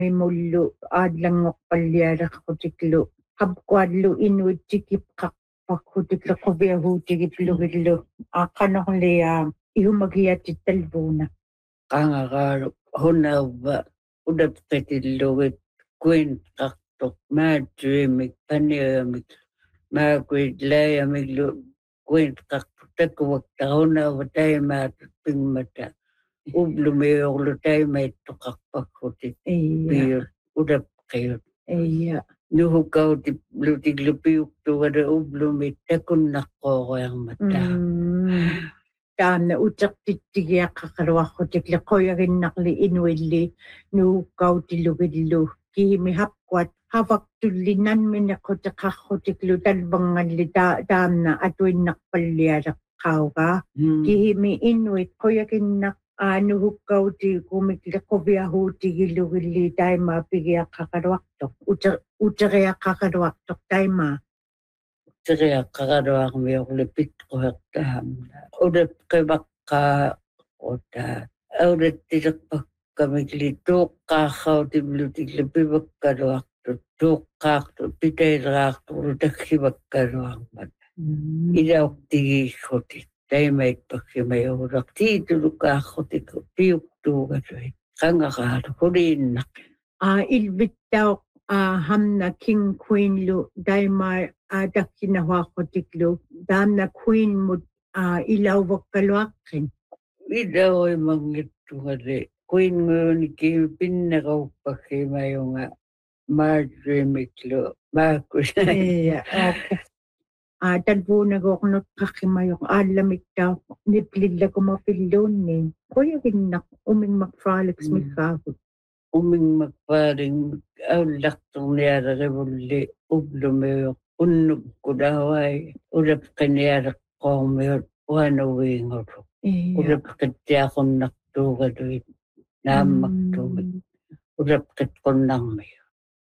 Imullu aallangoqqallialaqqutiklu qapquallu inuitsikipqarpakkutiklu quviahuutigipplugillu aaqqanerlia ihumakiatit talvuuna qangaqaaru hunauva udapqitillugit kuinqartoq maatuimik paniamik maakuitlaayamiklu kuinqartoq takuvaktaqunauva taimaatut pimmata ublumiorlu taimaittoqarpakkutik piut udapqiut nuhukautip lutiklu piuktuгada ublumit takunnaqqooriarmatta taanna utertittigiaqqaqaluarrutikli qoyaginnarli inuilli nuukkautilubillu kiimi hapquat havaktullinanmineqquteqarrutiklu talvangalli taanna atuinnarpallialeqqauga kiimi inuit qoyaginnaq nuhukkauti kumikli quviahuutigillugilli taimaa pigiaqqaqaluartoq uteriaqqaqaluartoq taimaa uteriaqqaqaluarmiorlu pitquhertahamna udapqivaqqaa uta audattileqpakkamikli tuuqqaarrautiblutiklu pivakkaluartut tuuqqaartut pitaileраартурлу таккиваккалуармат илаортигииггутик таймаитпаккимаюгулартиитулукааррутику пиуктуугалуит qangaqaalu huliinnaq ilvittauq hamna king queenlu daima takkinahuarrutiklu taanna queenmut ilauvakkaluaqqin ilauimangittugali queennguyuniki pinneqauppakkimayunga maadrimiklu maakkus talvuunagoornutqarrimayuq aallamiktaaq niplillakumapilluunni qoyaginnaq umingmaqfaalix mikkaagut umingmaqfaaling aullartornialerivulli ublumiuq unnukkulahuai ulapqinialeqqoormiut uanuviingulu ulapqittiaqonnartuugaluit naammaktuumik ulapqitqunnarmiu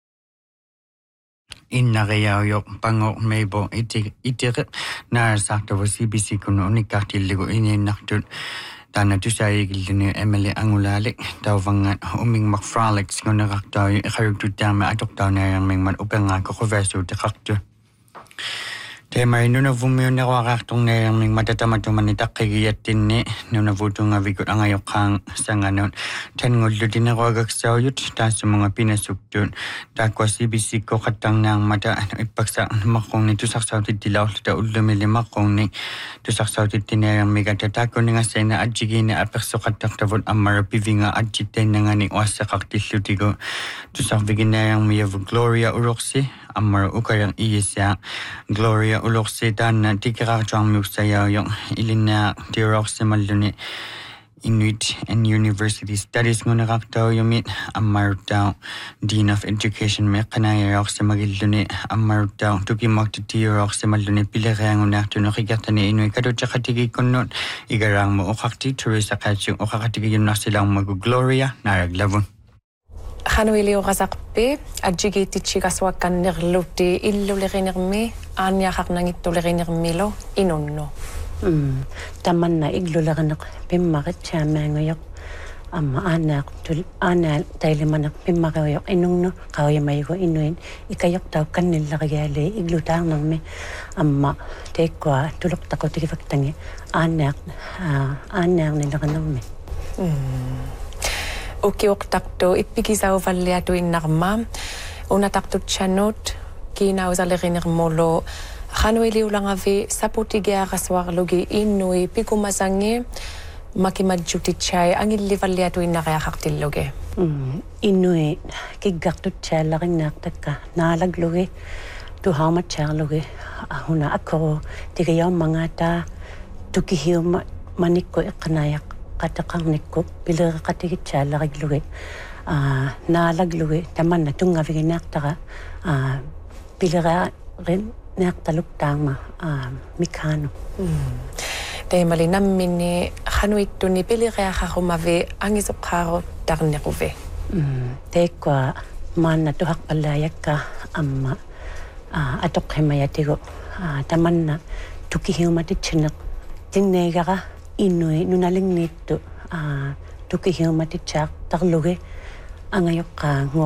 Innariaujoq pangoq meibo itiqe naarsaartavu CBC kunu unikkaartilligu iniinnartut taana tusaayigilluni Emily Angulaalik tauvangat umingmaqfaalix ngunerartaayu iqaruktutaama atoqtaunayarmingmat upengaako quvaasuutiqartu Tema nunavumiuneruaqartorniarming matatamattumani taqqigiyattinni nunavutungavikut angayoqqaang sanganut tanngullutinneruagaksaauyut taassumunga pinassuktut taakwa CBC qoqattarnaarmata ippaksa maqqunni tusarsautittilaorluta ullumili maqqunni tusarsautittiniarmigata taakkuningassaina ajjigiina apersoqattartavut ammara pivinga ajjittainnangani uassaqartillutigu tusarviginnaarmiyavu Gloria Urorsi ammara ukayang iyisa Gloria ulorsi taanna tikeraartuarmiussajaayoq ilinna tiororsimalluni Inuit and University Studies ngunerartauyumit ammarutau Dean of Education meqqanaajorsimagilluni ammarutau tukimartutiororsimalluni pilereangunartuneqigartani inui kadutaqatigikunnut igaraarmu uqarti Teresa Qatsu uqaqatigiyunnarsilaarmagu Gloria naraglavun Hanuiliuqasarpi ajjigiittitsigaswakkannerlutti illulerinermi aaniaqarnangittulerininermilo inunnu tamanna iglulerineq pimmaqitsaamaanguyoq amma aanaal tailimaneq pimmaqaguyoq inunnu qauyamayugu inuin ikayoqtau kannillerigaali iglutaarnermi amma teekkua tuluqtaqutigifaktangi aannaarnilerinermi Ukiuqtartu ippikisauvallliatuinnarma unatartutsanut kiinausalerinermulu Hanuiliulangavi saputigiaqaswarlugi innui pikumasangi makimajjutitchai angillivalliatuinnariaqartillugi innui kiggartutsaallerinnaartakka naalaglugi tuhaumatsaarlugi huna akkoro tigayaummangaata tukihiuma manikku iqqanaayaq qataqarnikku pilereqatigitsaallerilugi naalaglugi tamanna tungaviginnaartara pilererin naaqtaluktaarma mikhaanu Teemali nammini hanuittuni pilereaqarumavi angisuqqaaruttarnequvi teekkua maanna tuhaqpallaajakka amma atoqhimayatigu tamanna tukihiumatitsineq tinneegara innui nunalingniittu tukihiumatitsaaq tarlugi angayoqqaa